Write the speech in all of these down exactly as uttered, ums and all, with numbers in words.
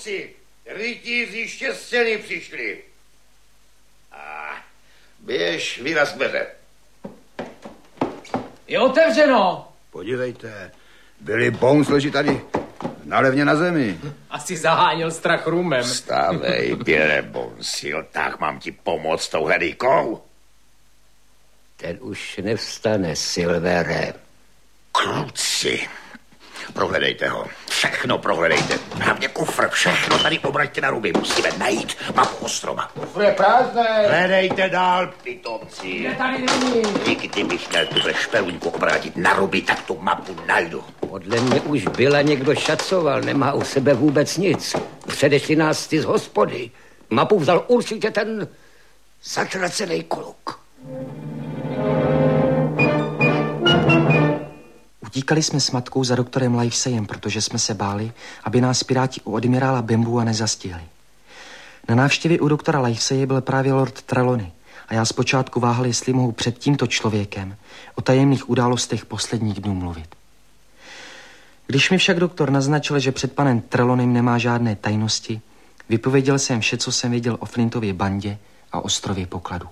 Kluci, rytíři štěstěny přišli. A běž, vyraz dveře. Je otevřeno. Podívejte, Billy Bones leží tady nalevně na zemi. Asi zaháněl strach rumem. Vstávej, Billy Bonesil, tak mám ti pomoct tou hledýkou. Ten už nevstane, Silvere. Kluci, prohledejte ho. Všechno prohledejte. Hlavně kufr, všechno tady obraťte na ruby. Musíme najít mapu ostrova. Kufr je prázdnej. Hledejte dál, pitomci. Je tady není. Díky, kdybych měl tuhle špeluňku obrátit na ruby, tak tu mapu najdu. Podle mě už byla někdo šacoval, nemá u sebe vůbec nic. Předešli nás ty z hospody. Mapu vzal určitě ten zatracený kluk. Utíkali jsme s matkou za doktorem Liveseyem, protože jsme se báli, aby nás piráti u admirála Bambua nezastihli. Na návštěvě u doktora Liveseye byl právě lord Trelawney a já zpočátku váhal, jestli mohu před tímto člověkem o tajemných událostech posledních dnů mluvit. Když mi však doktor naznačil, že před panem Trelawneym nemá žádné tajnosti, vypověděl jsem vše, co jsem věděl o Flintově bandě a ostrově pokladů.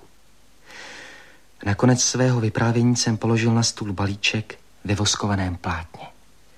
Nakonec svého vyprávění jsem položil na stůl balíček ve voskovaném plátně.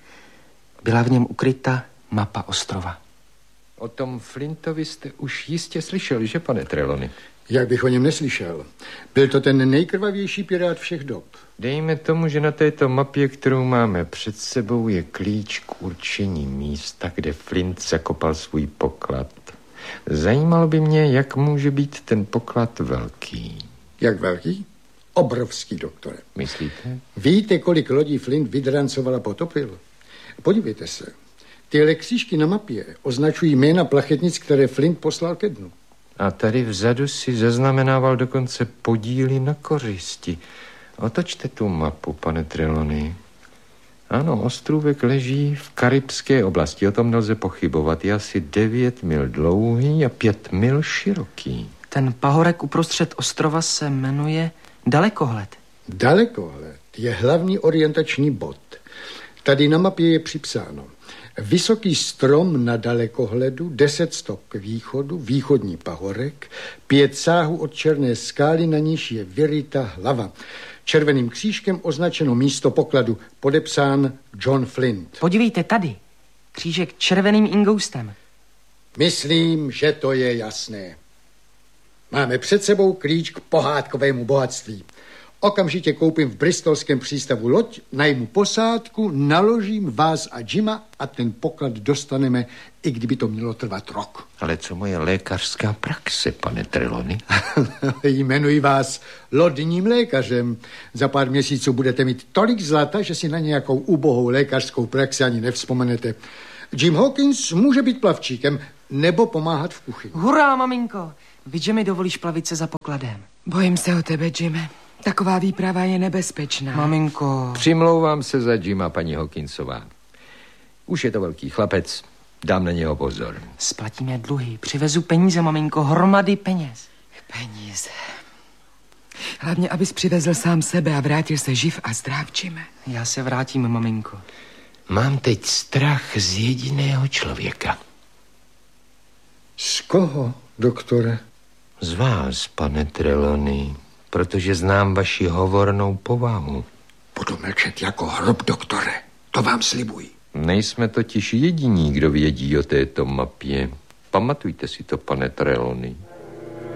Byla v něm ukryta mapa ostrova. O tom Flintovi jste už jistě slyšeli, že, pane Trelawney? Jak bych o něm neslyšel? Byl to ten nejkrvavější pirát všech dob. Dejme tomu, že na této mapě, kterou máme před sebou, je klíč k určení místa, kde Flint zakopal svůj poklad. Zajímalo by mě, jak může být ten poklad velký. Jak velký? Obrovský, doktore. Myslíte? Víte, kolik lodí Flint vydrancoval a potopil? Podívejte se. Tyhle křížky na mapě označují jména plachetnic, které Flint poslal ke dnu. A tady vzadu si zaznamenával dokonce podíly na kořisti. Otočte tu mapu, pane Trelawney. Ano, ostrůvek leží v karibské oblasti, o tom nelze pochybovat. Je asi devět mil dlouhý a pět mil široký. Ten pahorek uprostřed ostrova se jmenuje Dalekohled. Dalekohled je hlavní orientační bod. Tady na mapě je připsáno: vysoký strom na dalekohledu, deset stop k východu, východní pahorek, pět sáhů od černé skály, na níž je vyryta hlava. Červeným křížkem označeno místo pokladu, podepsán John Flint. Podívejte tady, křížek červeným ingoustem. Myslím, že to je jasné. Máme před sebou klíč k pohádkovému bohatství. Okamžitě koupím v bristolském přístavu loď, najmu posádku, naložím vás a Jima a ten poklad dostaneme, i kdyby to mělo trvat rok. Ale co moje lékařská praxe, pane Trelawney? Jmenuji vás lodním lékařem. Za pár měsíců budete mít tolik zlata, že si na nějakou ubohou lékařskou praxi ani nevzpomenete. Jim Hawkins může být plavčíkem nebo pomáhat v kuchyni. Hurá, maminko! Vy, že mi dovolíš plavit se za pokladem. Bojím se o tebe, Jime. Taková výprava je nebezpečná. Maminko... Přimlouvám se za Jima, paní Hawkinsová. Už je to velký chlapec, dám na něho pozor. Splatíme dluhy, přivezu peníze, maminko, hromady peněz. Peníze. Hlavně, abys přivezl sám sebe a vrátil se živ a zdrav, Jime. Já se vrátím, maminko. Mám teď strach z jediného člověka. Z koho, doktore? Z vás, pane Trelawney, protože znám vaši hovornou povahu. Budu mlčet jako hrob, doktore. To vám slibuji. Nejsme totiž jediní, kdo vědí o této mapě. Pamatujte si to, pane Trelawney.